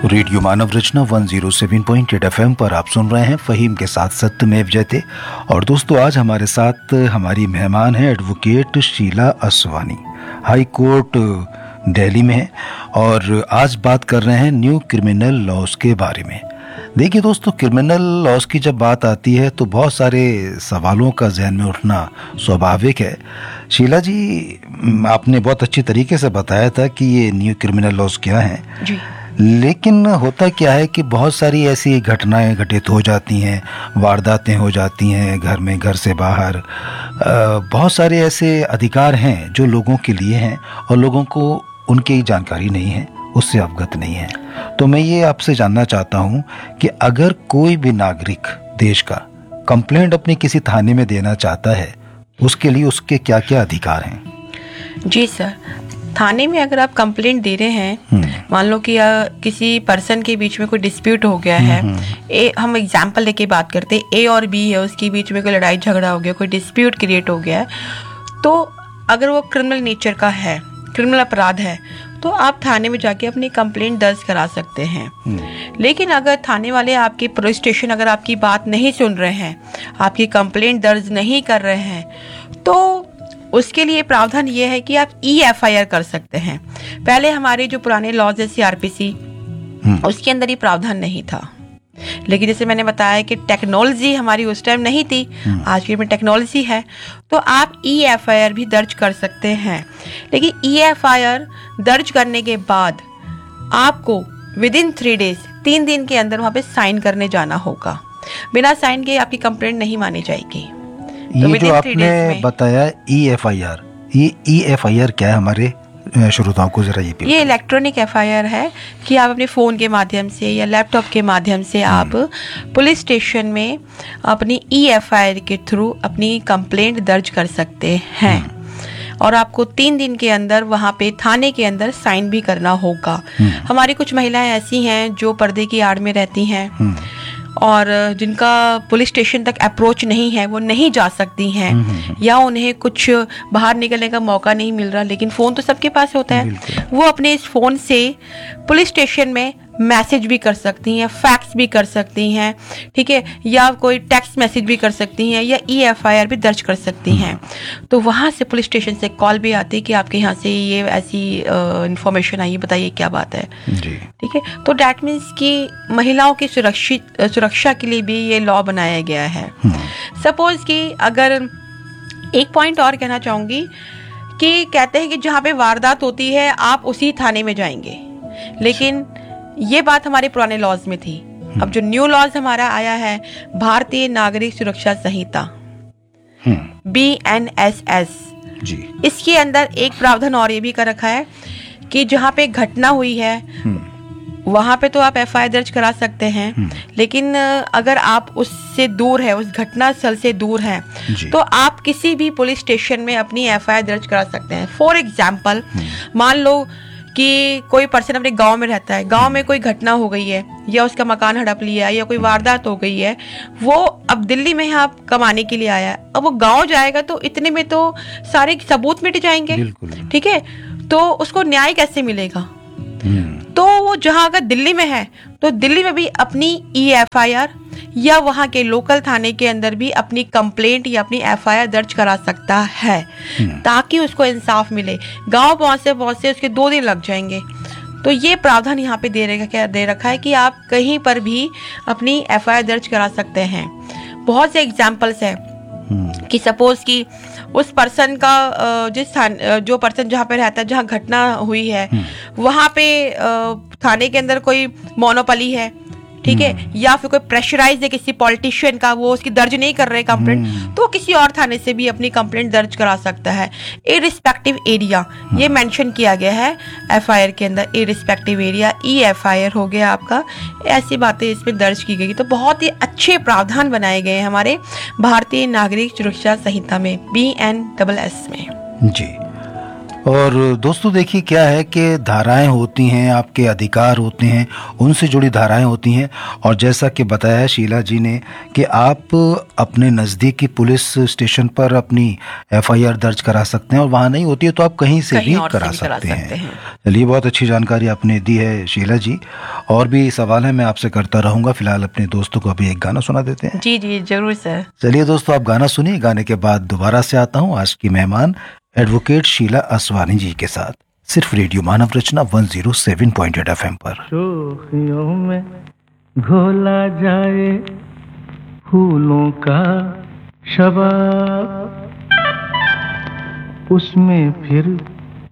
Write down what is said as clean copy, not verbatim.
Radio मानव रचना 107.8 FM पर आप सुन रहे हैं फ़हीम के साथ सत्यमेव जयते। और दोस्तों, आज हमारे साथ हमारी मेहमान है advocate Sheila Aswani, high court Delhi में है, और आज बात कर रहे हैं न्यू क्रिमिनल लॉज के बारे में। देखिए दोस्तों, क्रिमिनल लॉज की जब बात आती है तो बहुत सारे सवालों का जहन में उठना स्वाभाविक है। शीला जी, आपने बहुत अच्छी तरीके से बताया था कि ये न्यू क्रिमिनल लॉज क्या हैं जी। लेकिन होता क्या है कि बहुत सारी ऐसी घटनाएं घटित हो जाती हैं, वारदातें हो जाती हैं घर में, घर से बाहर। बहुत सारे ऐसे अधिकार हैं जो लोगों के लिए हैं और लोगों को उनकी जानकारी नहीं है, उससे अवगत नहीं है। तो मैं ये आपसे जानना चाहता हूँ कि अगर कोई भी नागरिक देश का कंप्लेंट अपने किसी थाने में देना चाहता है, उसके लिए उसके क्या क्या अधिकार हैं? जी सर, थाने में अगर आप कंप्लेंट दे रहे हैं, मान लो कि किसी पर्सन के बीच में कोई डिस्प्यूट हो गया है, हम एग्जांपल लेके बात करते हैं, ए और बी है, उसके बीच में कोई लड़ाई झगड़ा हो गया, कोई डिस्प्यूट क्रिएट हो गया है, तो अगर वो क्रिमिनल नेचर का है, क्रिमिनल अपराध है, तो आप थाने में जाके अपनी कंप्लेंट दर्ज करा सकते हैं। लेकिन अगर थाने वाले आपके पुलिस स्टेशन अगर आपकी बात नहीं सुन रहे हैं, आपकी कंप्लेंट दर्ज नहीं कर रहे हैं, तो उसके लिए प्रावधान ये है कि आप EFIR कर सकते हैं। पहले हमारे जो पुराने लॉज है CRPC, उसके अंदर ये प्रावधान नहीं था। लेकिन जैसे मैंने बताया कि टेक्नोलॉजी हमारी उस टाइम नहीं थी, आज के में टेक्नोलॉजी है, तो आप EFIR भी दर्ज कर सकते हैं। लेकिन EFIR दर्ज करने के बाद आपको विदिन 3 डेज, 3 दिन के अंदर वहाँ पे साइन करने जाना होगा। बिना साइन के आपकी कंप्लेंट नहीं मानी जाएगी। तो ये जो आपने बताया EFIR, ये EFIR क्या है हमारे श्रोताओं को जरा ये इलेक्ट्रॉनिक FIR है कि आप अपने फ़ोन के माध्यम से या लैपटॉप के माध्यम से आप पुलिस स्टेशन में अपनी EFIR के थ्रू अपनी कंप्लेंट दर्ज कर सकते हैं। और आपको 3 दिन के अंदर वहाँ पे थाने के अंदर साइन भी करना होगा। हमारी कुछ महिलाएं ऐसी हैं जो पर्दे की आड़ में रहती हैं और जिनका पुलिस स्टेशन तक अप्रोच नहीं है, वो नहीं जा सकती हैं, या उन्हें कुछ बाहर निकलने का मौका नहीं मिल रहा, लेकिन फ़ोन तो सबके पास होता है। वो अपने इस फ़ोन से पुलिस स्टेशन में मैसेज भी कर सकती हैं, फैक्स भी कर सकती हैं, ठीक है, या कोई टेक्स्ट मैसेज भी कर सकती हैं, या EFIR भी दर्ज कर सकती हैं। तो वहाँ से पुलिस स्टेशन से कॉल भी आती है कि आपके यहाँ से ये ऐसी इंफॉर्मेशन आई है, बताइए क्या बात है, ठीक है। तो डैट मीन्स कि महिलाओं की सुरक्षा के लिए भी ये लॉ बनाया गया है। सपोज कि अगर एक पॉइंट और कहना चाहूँगी कि कहते हैं कि जहाँ पे वारदात होती है आप उसी थाने में जाएंगे, लेकिन ये बात हमारे पुराने लॉज में थी। अब जो न्यू लॉज हमारा आया है, भारतीय नागरिक सुरक्षा संहिता BNSS जी, इसके अंदर एक प्रावधान और ये भी कर रखा है कि जहाँ पे घटना हुई है वहाँ पे तो आप FIR दर्ज करा सकते हैं, लेकिन अगर आप उससे दूर है, उस घटना स्थल से दूर है, तो आप किसी भी पुलिस स्टेशन में अपनी FIR दर्ज करा सकते हैं। फॉर एग्जाम्पल, मान लो कि कोई पर्सन अपने गांव में रहता है, गांव में कोई घटना हो गई है, या उसका मकान हड़प लिया है, या कोई वारदात हो गई है, वो अब दिल्ली में यहाँ कमाने के लिए आया है, अब वो गांव जाएगा तो इतने में तो सारे सबूत मिट जाएंगे, ठीक है, तो उसको न्याय कैसे मिलेगा? तो वो जहां अगर दिल्ली में है तो दिल्ली में भी अपनी EFIR या वहां के लोकल थाने के अंदर भी अपनी कंप्लेंट या अपनी FIR दर्ज करा सकता है, ताकि उसको इंसाफ मिले। गांव पहुंचते उसके 2 दिन लग जाएंगे। तो ये प्रावधान यहाँ पे दे रखा है कि आप कहीं पर भी अपनी FIR दर्ज करा सकते हैं। बहुत से एग्जाम्पल्स है कि सपोज कि उस पर्सन का जो पर्सन जहाँ पे रहता है, जहाँ घटना हुई है, वहाँ पे थाने के अंदर कोई मोनोपोली है, ठीक है, या फिर कोई प्रेशराइज है किसी पॉलिटिशियन का, वो उसकी दर्ज नहीं कर रहे कंप्लेंट, तो किसी और थाने से भी अपनी कंप्लेंट दर्ज करा सकता है। इररिस्पेक्टिव एरिया ये मेंशन किया गया है FIR के अंदर, इररिस्पेक्टिव एरिया EFIR हो गया आपका, ऐसी बातें इसमें दर्ज की गई। तो बहुत ही अच्छे प्रावधान बनाए गए हैं हमारे भारतीय नागरिक सुरक्षा संहिता में, BNSS में जी। और दोस्तों देखिए क्या है कि धाराएं होती हैं, आपके अधिकार होते हैं, उनसे जुड़ी धाराएं होती हैं। और जैसा कि बताया शीला जी ने कि आप अपने नज़दीकी पुलिस स्टेशन पर अपनी एफआईआर दर्ज करा सकते हैं, और वहाँ नहीं होती है तो आप कहीं से भी करा सकते हैं। चलिए, बहुत अच्छी जानकारी आपने दी है शीला जी। और भी सवाल है मैं आपसे करता रहूँगा, फिलहाल अपने दोस्तों को अभी एक गाना सुना देते हैं। जी जी जरूर सर। चलिए दोस्तों, आप गाना सुनिए, गाने के बाद दोबारा से आता हूँ आज की मेहमान एडवोकेट शीला असवानी जी के साथ, सिर्फ रेडियो मानव रचना 107.8 FM पर। शोखियों में घोला जाए फूलों का शबाब, उसमें फिर